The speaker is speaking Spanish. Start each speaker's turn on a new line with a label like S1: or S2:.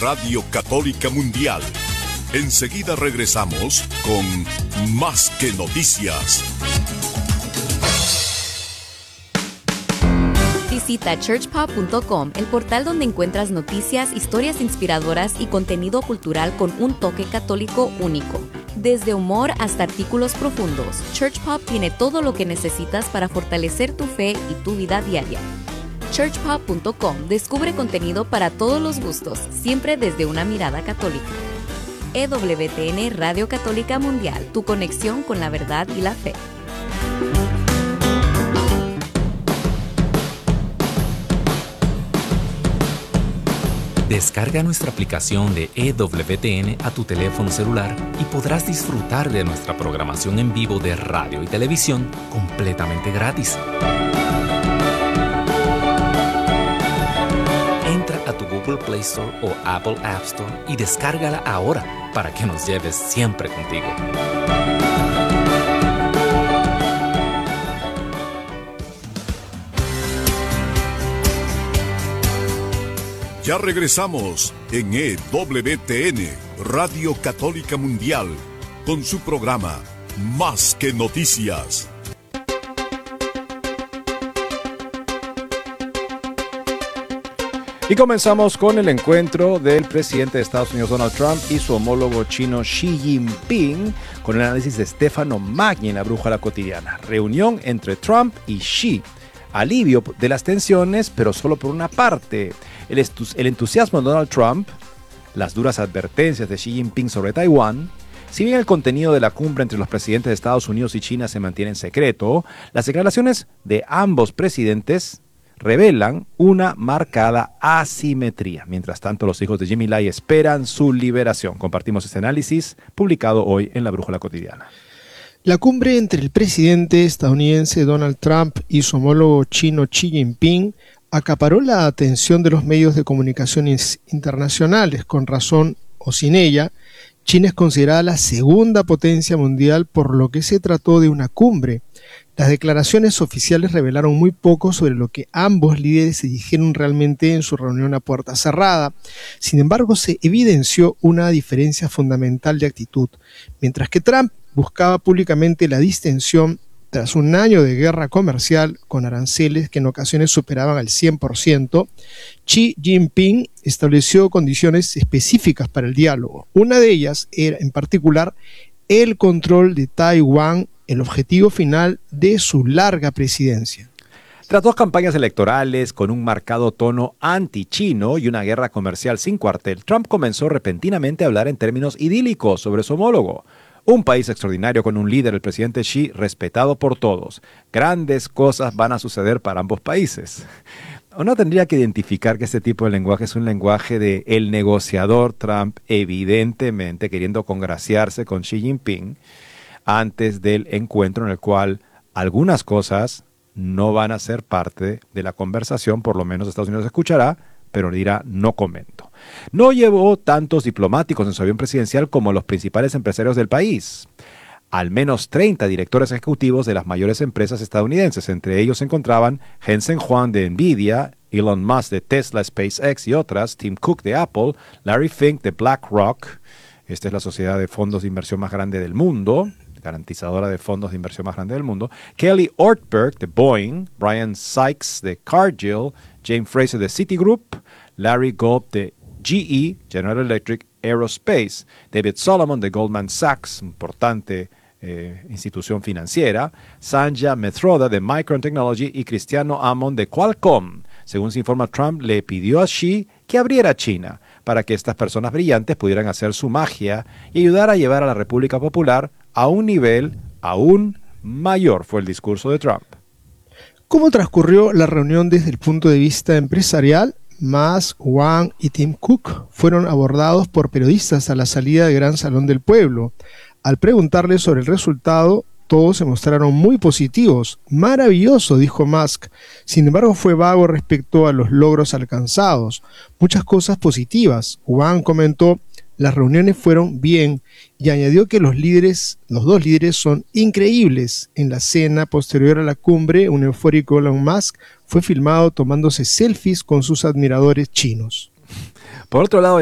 S1: Radio Católica Mundial. Enseguida regresamos con Más que Noticias.
S2: Visita churchpop.com, el portal donde encuentras noticias, historias inspiradoras y contenido cultural con un toque católico único. Desde humor hasta artículos profundos, ChurchPop tiene todo lo que necesitas para fortalecer tu fe y tu vida diaria. churchpop.com descubre contenido para todos los gustos, siempre desde una mirada católica. EWTN Radio Católica Mundial, tu conexión con la verdad y la fe.
S3: Descarga nuestra aplicación de EWTN a tu teléfono celular y podrás disfrutar de nuestra programación en vivo de radio y televisión completamente gratis. Entra a tu Google Play Store o Apple App Store y descárgala ahora para que nos lleves siempre contigo.
S1: Ya regresamos en EWTN, Radio Católica Mundial, con su programa Más que Noticias.
S4: Y comenzamos con el encuentro del presidente de Estados Unidos, Donald Trump, y su homólogo chino Xi Jinping, con el análisis de Stefano Magni en la Brújula Cotidiana. Reunión entre Trump y Xi. Alivio de las tensiones, pero solo por una parte. El entusiasmo de Donald Trump, las duras advertencias de Xi Jinping sobre Taiwán. Si bien el contenido de la cumbre entre los presidentes de Estados Unidos y China se mantiene en secreto, las declaraciones de ambos presidentes revelan una marcada asimetría. Mientras tanto, los hijos de Jimmy Lai esperan su liberación. Compartimos este análisis publicado hoy en la Brújula Cotidiana.
S5: La cumbre entre el presidente estadounidense Donald Trump y su homólogo chino Xi Jinping acaparó la atención de los medios de comunicación internacionales. Con razón o sin ella, China es considerada la segunda potencia mundial, por lo que se trató de una cumbre. Las declaraciones oficiales revelaron muy poco sobre lo que ambos líderes se dijeron realmente en su reunión a puerta cerrada. Sin embargo, se evidenció una diferencia fundamental de actitud. Mientras que Trump buscaba públicamente la distensión tras un año de guerra comercial con aranceles que en ocasiones superaban al 100%, Xi Jinping estableció condiciones específicas para el diálogo. Una de ellas era, en particular, el control de Taiwán, el objetivo final de su larga presidencia.
S4: Tras 2 campañas electorales con un marcado tono anti-chino y una guerra comercial sin cuartel, Trump comenzó repentinamente a hablar en términos idílicos sobre su homólogo. Un país extraordinario con un líder, el presidente Xi, respetado por todos. Grandes cosas van a suceder para ambos países. Uno tendría que identificar que este tipo de lenguaje es un lenguaje de el negociador Trump, evidentemente queriendo congraciarse con Xi Jinping antes del encuentro, en el cual algunas cosas no van a ser parte de la conversación, por lo menos Estados Unidos escuchará, pero dirá no comento. No llevó tantos diplomáticos en su avión presidencial como los principales empresarios del país. Al menos 30 directores ejecutivos de las mayores empresas estadounidenses. Entre ellos se encontraban Jensen Huang de Nvidia, Elon Musk de Tesla, SpaceX y otras, Tim Cook de Apple, Larry Fink de BlackRock. Esta es la sociedad de fondos de inversión más grande del mundo, garantizadora de fondos de inversión más grande del mundo. Kelly Ortberg de Boeing, Brian Sykes de Cargill, James Fraser de Citigroup, Larry Gold de GE, General Electric Aerospace, David Solomon de Goldman Sachs, importante institución financiera, Sanja Methroda de Micron Technology y Cristiano Amon de Qualcomm. Según se informa, Trump le pidió a Xi que abriera China para que estas personas brillantes pudieran hacer su magia y ayudar a llevar a la República Popular a un nivel aún mayor, fue el discurso de Trump.
S5: ¿Cómo transcurrió la reunión desde el punto de vista empresarial? Musk, Wang y Tim Cook fueron abordados por periodistas a la salida del Gran Salón del Pueblo. Al preguntarles sobre el resultado, todos se mostraron muy positivos. Maravilloso, dijo Musk. Sin embargo, fue vago respecto a los logros alcanzados. Muchas cosas positivas. Wang comentó: las reuniones fueron bien, y añadió que los dos líderes son increíbles. En la cena posterior a la cumbre, un eufórico Elon Musk fue filmado tomándose selfies con sus admiradores chinos.
S4: Por otro lado,